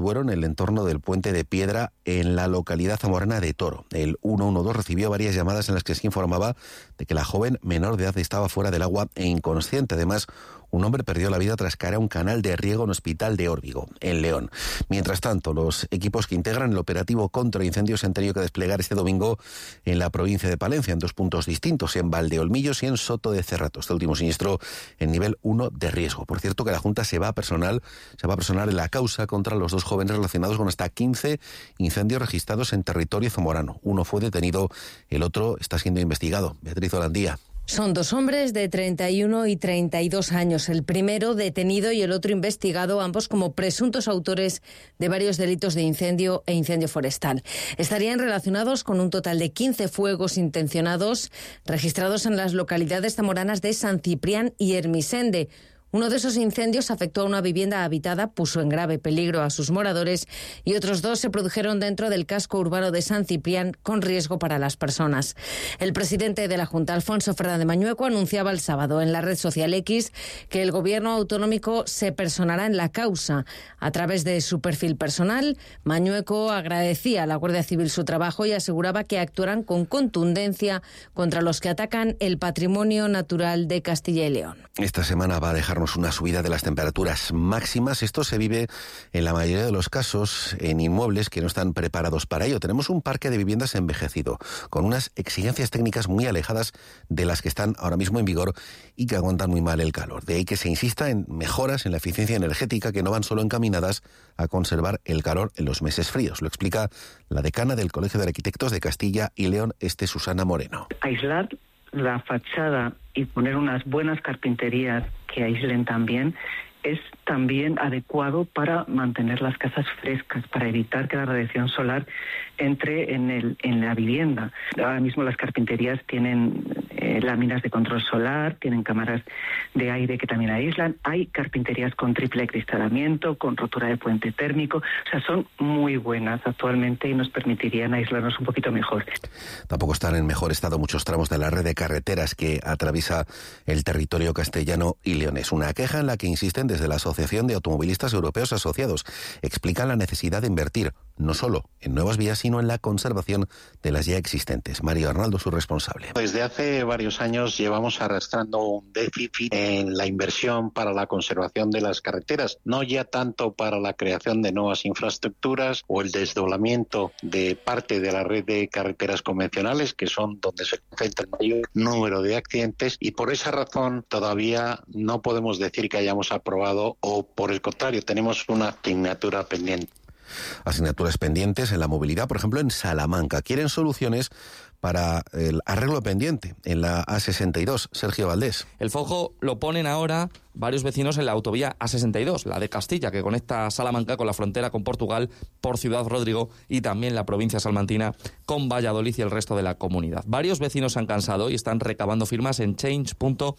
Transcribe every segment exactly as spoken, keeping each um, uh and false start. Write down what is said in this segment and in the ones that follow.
Duero, en el entorno del Puente de Piedra, en la localidad zamorana de Toro. El ciento doce recibió varias llamadas en las que se informaba de que la joven menor de edad estaba fuera del agua e inconsciente. Además, un hombre perdió la vida tras caer a un canal de riego en el Hospital de Órbigo, en León. Mientras tanto, los equipos que integran el operativo contra incendios se han tenido que desplegar este domingo en la provincia de Palencia, en dos puntos distintos, en Valdeolmillos y en Soto de Cerrato. Este último siniestro en nivel uno de riesgo. Por cierto, que la Junta se va a personal, se va a personar en la causa contra los dos jóvenes relacionados con hasta quince incendios registrados en territorio zamorano. Uno fue detenido, el otro está siendo investigado. Beatriz Holandía. Son dos hombres de treinta y uno y treinta y dos años, el primero detenido y el otro investigado, ambos como presuntos autores de varios delitos de incendio e incendio forestal. Estarían relacionados con un total de quince fuegos intencionados registrados en las localidades zamoranas de San Ciprián y Hermisende. Uno de esos incendios afectó a una vivienda habitada, puso en grave peligro a sus moradores y otros dos se produjeron dentro del casco urbano de San Ciprián con riesgo para las personas. El presidente de la Junta, Alfonso Fernández Mañueco, anunciaba el sábado en la red social X que el gobierno autonómico se personará en la causa. A través de su perfil personal, Mañueco agradecía a la Guardia Civil su trabajo y aseguraba que actuarán con contundencia contra los que atacan el patrimonio natural de Castilla y León. Esta semana va a dejar una subida de las temperaturas máximas. Esto se vive en la mayoría de los casos en inmuebles que no están preparados para ello. Tenemos un parque de viviendas envejecido, con unas exigencias técnicas muy alejadas de las que están ahora mismo en vigor y que aguantan muy mal el calor. De ahí que se insista en mejoras en la eficiencia energética que no van solo encaminadas a conservar el calor en los meses fríos. Lo explica la decana del Colegio de Arquitectos de Castilla y León, este Susana Moreno. Aislar la fachada y poner unas buenas carpinterías que aíslen también es también adecuado para mantener las casas frescas, para evitar que la radiación solar entre en el en la vivienda. Ahora mismo las carpinterías tienen eh, láminas de control solar, tienen cámaras de aire que también aíslan. Hay carpinterías con triple acristalamiento, con rotura de puente térmico. O sea, son muy buenas actualmente y nos permitirían aislarnos un poquito mejor. Tampoco están en mejor estado muchos tramos de la red de carreteras que atraviesa el territorio castellano y leonés. Una queja en la que insisten desde la Asociación de Automovilistas Europeos Asociados. Explican la necesidad de invertir no solo en nuevas vías, sino en la conservación de las ya existentes. Mario Arnaldo, su responsable. Desde hace varios años llevamos arrastrando un déficit en la inversión para la conservación de las carreteras, no ya tanto para la creación de nuevas infraestructuras o el desdoblamiento de parte de la red de carreteras convencionales, que son donde se concentra el mayor número de accidentes, y por esa razón todavía no podemos decir que hayamos aprobado o, por el contrario, tenemos una asignatura pendiente. Asignaturas pendientes en la movilidad, por ejemplo, en Salamanca. Quieren soluciones para el arreglo pendiente en la A sesenta y dos. Sergio Valdés. El foco lo ponen ahora varios vecinos en la autovía A sesenta y dos, la de Castilla, que conecta Salamanca con la frontera con Portugal por Ciudad Rodrigo y también la provincia salmantina con Valladolid y el resto de la comunidad. Varios vecinos se han cansado y están recabando firmas en change punto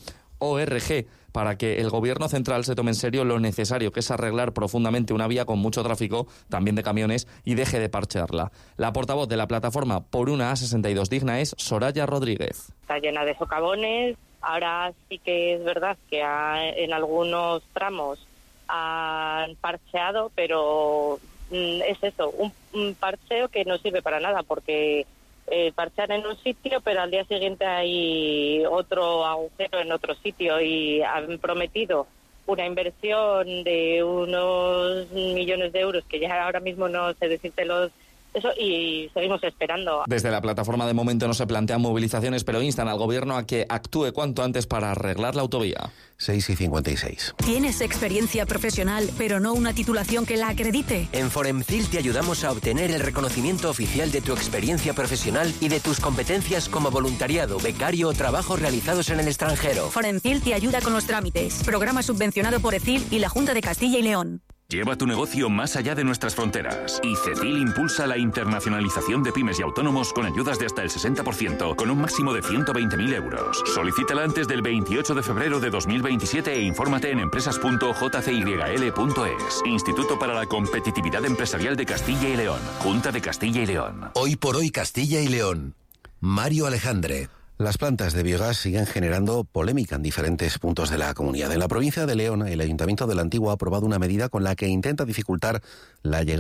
org para que el gobierno central se tome en serio lo necesario que es arreglar profundamente una vía con mucho tráfico, también de camiones, y deje de parchearla. La portavoz de la plataforma Por una A sesenta y dos Digna es Soraya Rodríguez. Está llena de socavones, ahora sí que es verdad que ha, en algunos tramos han parcheado, pero mm, es eso, un, un parcheo que no sirve para nada porque Eh, parchean en un sitio, pero al día siguiente hay otro agujero en otro sitio y han prometido una inversión de unos millones de euros que ya ahora mismo no sé decirte los eso y seguimos esperando. Desde la plataforma de momento no se plantean movilizaciones, pero instan al gobierno a que actúe cuanto antes para arreglar la autovía. seis y cincuenta y seis. ¿Tienes experiencia profesional, pero no una titulación que la acredite? En Foremcil te ayudamos a obtener el reconocimiento oficial de tu experiencia profesional y de tus competencias como voluntariado, becario o trabajos realizados en el extranjero. Foremcil te ayuda con los trámites. Programa subvencionado por ECIL y la Junta de Castilla y León. Lleva tu negocio más allá de nuestras fronteras. Y CECIL impulsa la internacionalización de pymes y autónomos con ayudas de hasta el sesenta por ciento, con un máximo de ciento veinte mil euros. Solicítala antes del veintiocho de febrero de dos mil veintisiete e infórmate en empresas punto j c y l punto es. Instituto para la Competitividad Empresarial de Castilla y León. Junta de Castilla y León. Hoy por hoy Castilla y León. Mario Alejandre. Las plantas de biogás siguen generando polémica en diferentes puntos de la comunidad. En la provincia de León, el Ayuntamiento de la Antigua ha aprobado una medida con la que intenta dificultar la llegada